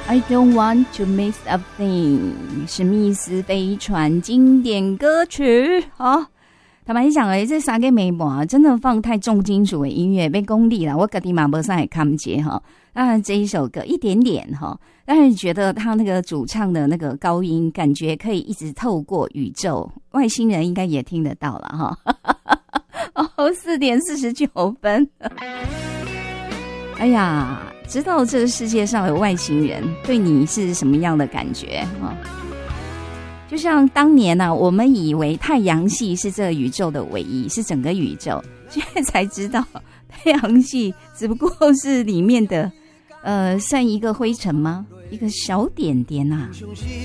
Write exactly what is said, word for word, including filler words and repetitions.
I don't want to miss a thing， 史密斯飞船经典歌曲。好，坦白讲诶，这三个美模真的放太重金属的音乐被功力了，我自己嘛没上也看不见哈。当然这一首歌一点点哈，但是觉得他那个主唱的那个高音，感觉可以一直透过宇宙，外星人应该也听得到了哈。哦，四点四十九分。哎呀，知道这个世界上有外星人，对你是什么样的感觉啊？就像当年啊，我们以为太阳系是这个宇宙的唯一，是整个宇宙，现在才知道太阳系只不过是里面的，呃，算一个灰尘吗？一个小点点啊。